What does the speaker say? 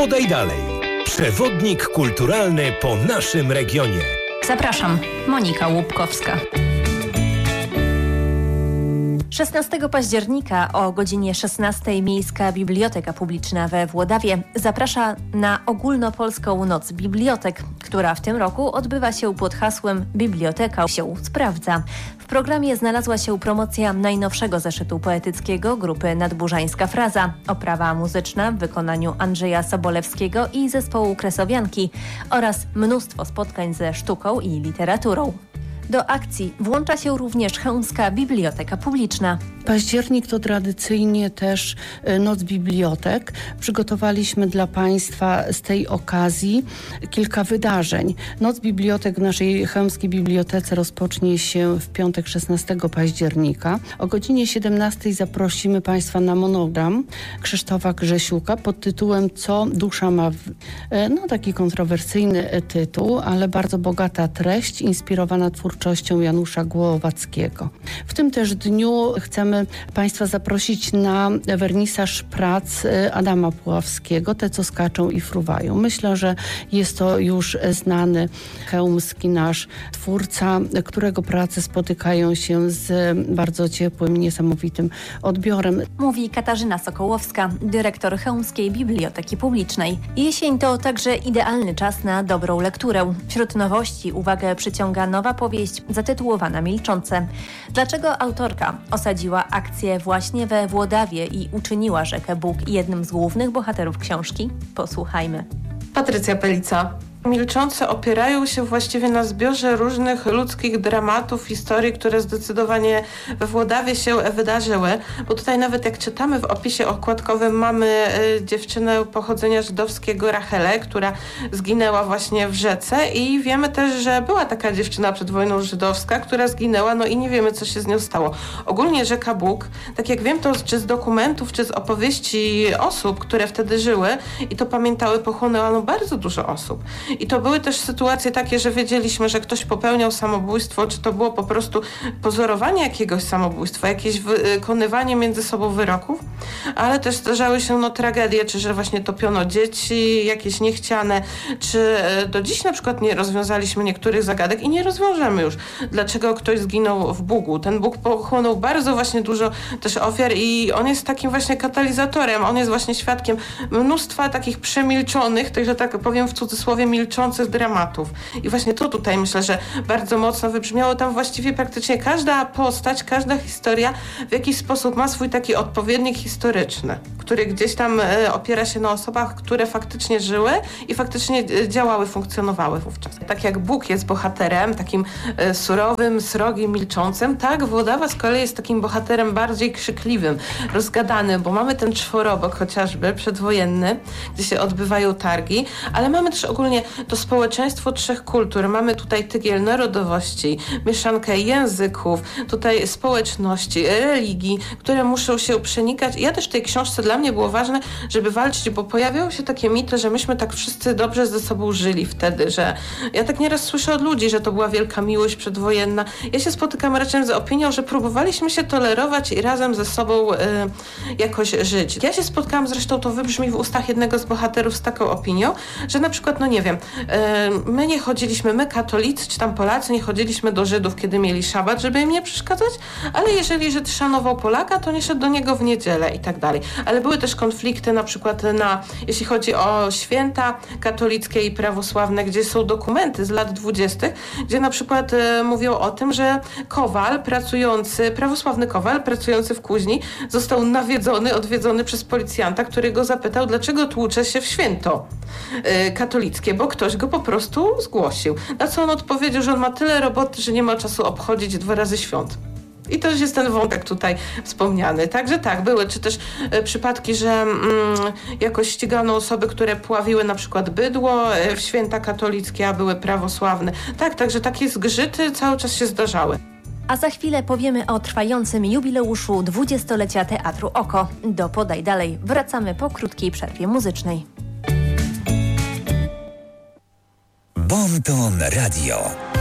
Podaj dalej. Przewodnik kulturalny po naszym regionie. Zapraszam, Monika Łupkowska. 16 października o godzinie 16 Miejska Biblioteka Publiczna we Włodawie zaprasza na ogólnopolską Noc Bibliotek, która w tym roku odbywa się pod hasłem Biblioteka się sprawdza. W programie znalazła się promocja najnowszego zeszytu poetyckiego grupy Nadburzańska Fraza, oprawa muzyczna w wykonaniu Andrzeja Sobolewskiego i zespołu Kresowianki oraz mnóstwo spotkań ze sztuką i literaturą. Do akcji włącza się również Chełmska Biblioteka Publiczna. Październik to tradycyjnie też Noc Bibliotek. Przygotowaliśmy dla Państwa z tej okazji kilka wydarzeń. Noc Bibliotek w naszej Chełmskiej Bibliotece rozpocznie się w piątek 16 października. O godzinie 17 zaprosimy Państwa na monogram Krzysztofa Grzesiuka pod tytułem Co dusza ma? Taki kontrowersyjny tytuł, ale bardzo bogata treść, inspirowana twórczością Janusza Głowackiego. W tym też dniu chcemy Państwa zaprosić na wernisaż prac Adama Puławskiego, Te, co skaczą i fruwają. Myślę, że jest to już znany chełmski nasz twórca, którego prace spotykają się z bardzo ciepłym, niesamowitym odbiorem. Mówi Katarzyna Sokołowska, dyrektor Chełmskiej Biblioteki Publicznej. Jesień to także idealny czas na dobrą lekturę. Wśród nowości uwagę przyciąga nowa powieść zatytułowana Milczące. Dlaczego autorka osadziła akcję właśnie we Włodawie i uczyniła rzekę Bóg jednym z głównych bohaterów książki? Posłuchajmy. Patrycja Pelica. Milczące opierają się właściwie na zbiorze różnych ludzkich dramatów, historii, które zdecydowanie we Włodawie się wydarzyły. Bo tutaj nawet jak czytamy w opisie okładkowym, mamy dziewczynę pochodzenia żydowskiego Rachelę, która zginęła właśnie w rzece i wiemy też, że była taka dziewczyna przed wojną żydowska, która zginęła, i nie wiemy, co się z nią stało. Ogólnie rzeka Bóg, tak jak wiem, to czy z dokumentów, czy z opowieści osób, które wtedy żyły i to pamiętały, pochłonęła bardzo dużo osób. I to były też sytuacje takie, że wiedzieliśmy, że ktoś popełniał samobójstwo, czy to było po prostu pozorowanie jakiegoś samobójstwa, jakieś wykonywanie między sobą wyroków, ale też zdarzały się tragedie, czy że właśnie topiono dzieci jakieś niechciane, czy do dziś na przykład nie rozwiązaliśmy niektórych zagadek i nie rozwiążemy już, dlaczego ktoś zginął w Bugu. Ten Bóg pochłonął bardzo właśnie dużo też ofiar i on jest takim właśnie katalizatorem, on jest właśnie świadkiem mnóstwa takich przemilczonych, także tak powiem w cudzysłowie, milczących dramatów. I właśnie to tutaj myślę, że bardzo mocno wybrzmiało. Tam właściwie praktycznie każda postać, każda historia w jakiś sposób ma swój taki odpowiednik historyczny, który gdzieś tam opiera się na osobach, które faktycznie żyły i faktycznie działały, funkcjonowały wówczas. Tak jak Bóg jest bohaterem, takim surowym, srogim, milczącym, tak Włodawa z kolei jest takim bohaterem bardziej krzykliwym, rozgadanym, bo mamy ten czworobok chociażby przedwojenny, gdzie się odbywają targi, ale mamy też ogólnie to społeczeństwo trzech kultur. Mamy tutaj tygiel narodowości, mieszankę języków, tutaj społeczności, religii, które muszą się przenikać. Ja też w tej książce dla mnie było ważne, żeby walczyć, bo pojawiały się takie mity, że myśmy tak wszyscy dobrze ze sobą żyli wtedy, że ja tak nieraz słyszę od ludzi, że to była wielka miłość przedwojenna. Ja się spotykam raczej z opinią, że próbowaliśmy się tolerować i razem ze sobą jakoś żyć. Ja się spotkałam, zresztą to wybrzmi w ustach jednego z bohaterów z taką opinią, że na przykład, nie wiem, my nie chodziliśmy, my katolicy czy tam Polacy nie chodziliśmy do Żydów, kiedy mieli szabat, żeby im nie przeszkadzać, ale jeżeli Żyd szanował Polaka, to nie szedł do niego w niedzielę i tak dalej. Ale były też konflikty na przykład jeśli chodzi o święta katolickie i prawosławne, gdzie są dokumenty z lat 20., gdzie na przykład mówią o tym, że prawosławny kowal pracujący w kuźni został odwiedzony przez policjanta, który go zapytał, dlaczego tłucze się w święto katolickie, bo ktoś go po prostu zgłosił. Na co on odpowiedział, że on ma tyle roboty, że nie ma czasu obchodzić 2 razy świąt. I to już jest ten wątek tutaj wspomniany. Także tak, były czy też przypadki, że jakoś ścigano osoby, które pławiły na przykład bydło w święta katolickie, a były prawosławne. Tak, także takie zgrzyty cały czas się zdarzały. A za chwilę powiemy o trwającym jubileuszu 20-lecia Teatru Oko. Do Podaj Dalej wracamy po krótkiej przerwie muzycznej. Bon Ton Radio.